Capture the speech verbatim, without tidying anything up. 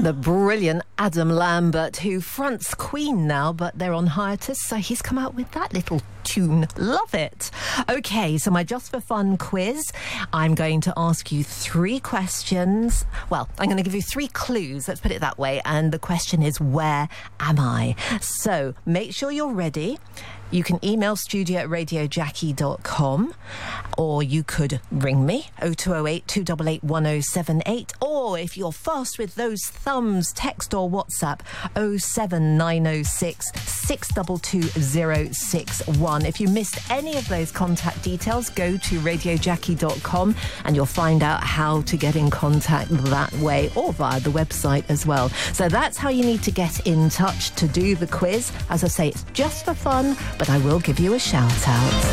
The brilliant Adam Lambert, who fronts Queen now, but they're on hiatus, so he's come out with that little tune. Love it. Okay, so my Just for Fun quiz. I'm going to ask you three questions. Well, I'm going to give you three clues, let's put it that way, and the question is, where am I? So make sure you're ready. You can email studio at radio jackie dot com, or you could ring me, oh two oh eight, two eight eight, one oh seven eight, or if you're fast with those thumbs, text or WhatsApp, oh seven nine oh six, six two two, oh six one. If you missed any of those contact details, go to radio jackie dot com and you'll find out how to get in contact that way, or via the website as well. So that's how you need to get in touch to do the quiz. As I say, it's just for fun, but I will give you a shout out.